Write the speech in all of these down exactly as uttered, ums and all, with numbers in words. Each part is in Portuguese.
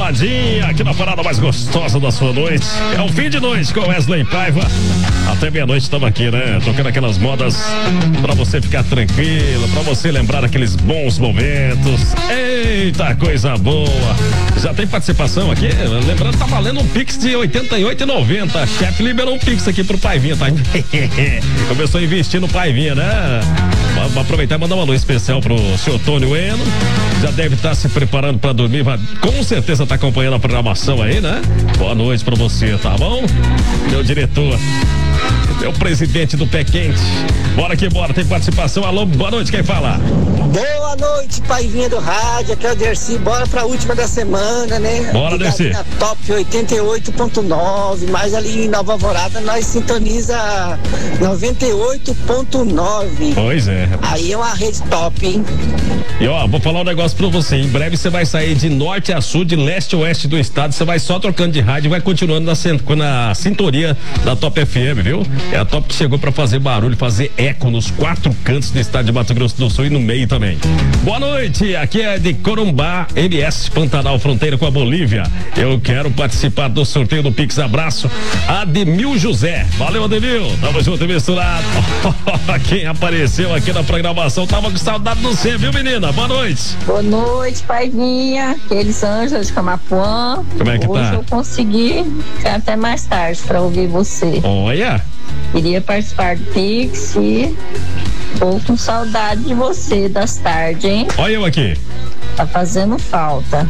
geladinha aqui na parada mais gostosa da sua noite. É o fim de noite com Wesley Paiva. Até meia-noite estamos aqui, né? Tocando aquelas modas pra você ficar tranquilo, pra você lembrar aqueles bons momentos. Eita, coisa boa. Já tem participação aqui? Lembrando, tá valendo um Pix de oitenta e oito e noventa. A chefe liberou um Pix aqui pro Paivinha, tá? Começou a investir no Paivinha, né? Vamos aproveitar e mandar um alô especial pro seu Tônio Eno. Já deve estar se preparando pra dormir, vai, com certeza tá acompanhando a programação aí, né? Boa noite pra você, tá bom? Meu diretor, meu presidente do Pé Quente. Bora que bora, tem participação. Alô, boa noite, quem fala? Boa noite, Paivinha do rádio, aqui é o Dercy. Bora pra última da semana, né? Bora, Dercy. Na top oitenta e oito ponto nove, mas ali em Nova Alvorada nós sintoniza noventa e oito ponto nove. Pois é. Aí é uma rede top, hein? E ó, vou falar um negócio pra você. Em breve você vai sair de norte a sul, de leste a oeste do estado. Você vai só trocando de rádio e vai continuando na, na sintonia da Top F M, viu? É a Top que chegou pra fazer barulho, fazer eco nos quatro cantos do estado de Mato Grosso do Sul e no meio também. Boa noite, aqui é de Corumbá, M S Pantanal, fronteira com a Bolívia. Eu quero participar do sorteio do Pix. Abraço, Ademil José. Valeu, Ademil. Tamo junto e misturado. Quem apareceu aqui na programação tava com saudade do você, viu, menina? Boa noite. Boa noite, Paivinha. Aqueles anjos de Camapuã. Como é que Hoje tá? eu consegui ficar até mais tarde pra ouvir você. Olha. Queria participar do Pix e tô com saudade de você das tardes, hein? Olha eu aqui. Tá fazendo falta.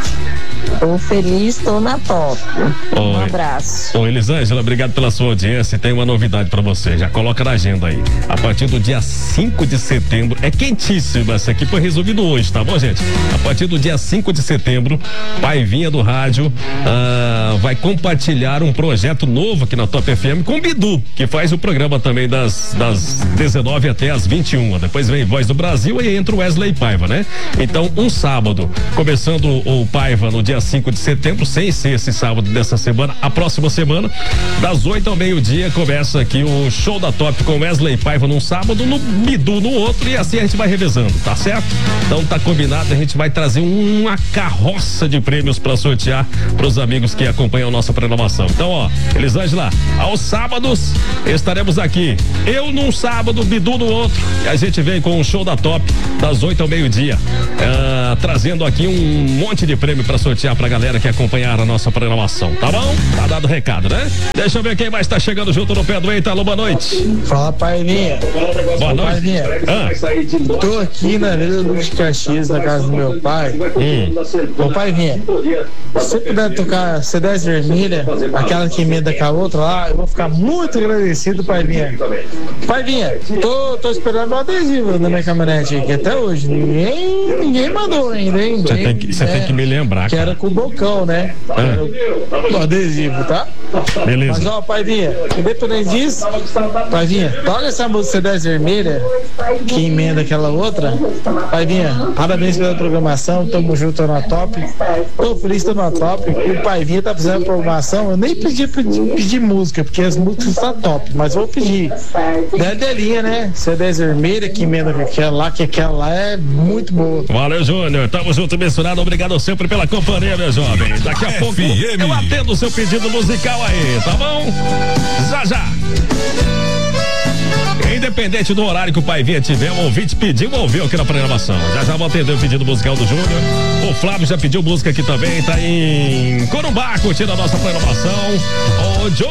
Tô feliz, tô na top. Um Oi. abraço. Ô, Elisângela, obrigado pela sua audiência. Tem uma novidade pra você, já coloca na agenda aí. A partir do dia cinco de setembro, é quentíssima essa aqui, foi resolvido hoje, tá bom, gente? A partir do dia cinco de setembro, Paivinha do rádio ah, vai compartilhar um projeto novo aqui na Top F M com o Bidu, que faz o programa também das, das dezenove até as vinte e uma. Depois vem Voz do Brasil e entra o Wesley Paiva, né? Então, um sábado, começando o Paiva no dia cinco de setembro, sem ser esse sábado dessa semana, a próxima semana, das oito ao meio-dia, começa aqui o show da Top com Wesley Paiva num sábado, no Bidu no outro, e assim a gente vai revezando, tá certo? Então tá combinado, a gente vai trazer uma carroça de prêmios pra sortear pros amigos que acompanham a nossa programação. Então, ó, Elisângela, aos sábados estaremos aqui, eu num sábado, Bidu no outro, e a gente vem com o show da Top das oito ao meio-dia, uh, trazendo aqui um monte de prêmio pra sortear pra galera que acompanhar a nossa programação, tá bom? Tá dado o recado, né? Deixa eu ver quem mais tá chegando junto no pé do Eita. Alô, boa noite. Fala, Paivinha. Boa noite. Paivinha. Ah. Tô aqui na Vila Luz de Caxias, na casa do meu pai. Hum. Ô, Paivinha, se você puder tocar C dez Vermelha, aquela que emenda com a outra lá, eu vou ficar muito agradecido, Paivinha. Paivinha, tô, tô esperando o adesivo na minha caminhonete aqui até hoje. Ninguém, ninguém mandou ainda, hein? Você tem que, você é, tem que me lembrar. que era com o bocão, né? Ah. O adesivo, tá? Beleza. Mas ó, Paivinha, independente disso, Paivinha, toca essa música C dez Vermelha, que emenda aquela outra. Paivinha, parabéns pela programação, tamo junto na Top. Tô feliz, tô na Top. O Paivinha tá fazendo programação, eu nem pedi pedir, pedir música, porque as músicas tá top, mas vou pedir. Delinha, né? C dez Vermelha, que emenda com aquela lá, que aquela lá é muito boa. Valeu, Júnior. Tamo junto, mencionado. Obrigado sempre pela companhia, meu jovem. Daqui a pouco eu atendo o seu pedido musical aí, tá bom? Já, já. Independente do horário que o Paivinha tiver, o ouvinte pediu, ouviu aqui na programação. Já já vou atender o pedido musical do Júnior. O Flávio já pediu música aqui também, tá em Corumbá, curtindo a nossa programação. O